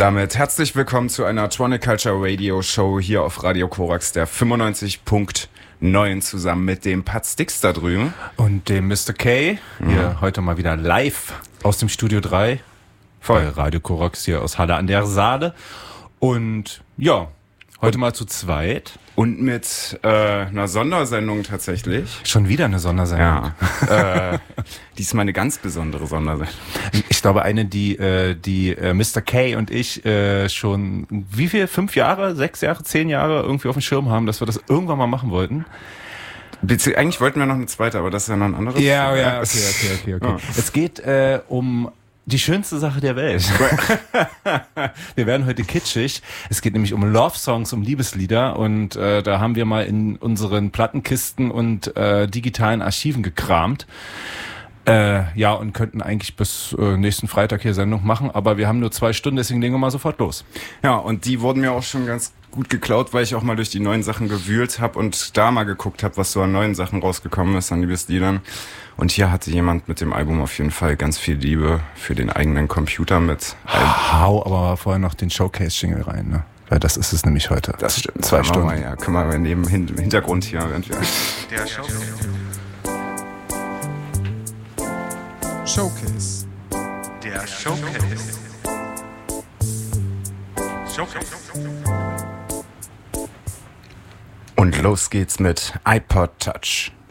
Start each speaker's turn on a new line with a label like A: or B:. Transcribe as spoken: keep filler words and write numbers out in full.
A: damit herzlich willkommen zu einer Tronic Culture Radio Show hier auf Radio Korax, der fünfundneunzig Komma neun, zusammen mit dem Pat Stix da drüben.
B: Und dem Mister K,
A: Mhm.
B: hier heute mal wieder live aus dem Studio drei.
A: Voll.
B: Bei Radio Korax hier aus Halle an der Saale. Und ja, heute mal zu zweit.
A: Und mit äh, einer Sondersendung tatsächlich.
B: Schon wieder eine Sondersendung.
A: Ja. äh, diesmal eine ganz besondere Sondersendung.
B: Ich glaube, eine, die äh, die äh, Mister K und ich äh, schon, wie viel, fünf Jahre, sechs Jahre, zehn Jahre irgendwie auf dem Schirm haben, dass wir das irgendwann mal machen wollten.
A: Bezieh- Eigentlich wollten wir noch eine zweite, aber das ist ja noch ein anderes.
B: Ja, ja, okay, okay, okay, okay.
A: Ja.
B: Es geht äh, um die schönste Sache der Welt. Wir werden heute kitschig. Es geht nämlich um Love-Songs, um Liebeslieder. Und äh, da haben wir mal in unseren Plattenkisten und äh, digitalen Archiven gekramt. Äh, ja, und könnten eigentlich bis äh, nächsten Freitag hier Sendung machen. Aber wir haben nur zwei Stunden, deswegen legen wir mal sofort los.
A: Ja, und die wurden mir auch schon ganz gut geklaut, weil ich auch mal durch die neuen Sachen gewühlt habe und da mal geguckt habe, was so an neuen Sachen rausgekommen ist, an Liebesliedern. Und hier hatte jemand mit dem Album auf jeden Fall ganz viel Liebe für den eigenen Computer mit.
B: Hau aber vorher noch den Showcase-Jingle rein, ne? Weil das ist es nämlich heute.
A: Das stimmt.
B: Zwei
A: Können wir
B: Stunden.
A: Mal, ja, können wir mal neben hin, im Hintergrund hier, während wir.
C: Der Showcase.
D: Showcase.
C: Der Showcase. Showcase.
A: Und los geht's mit iPod Touch.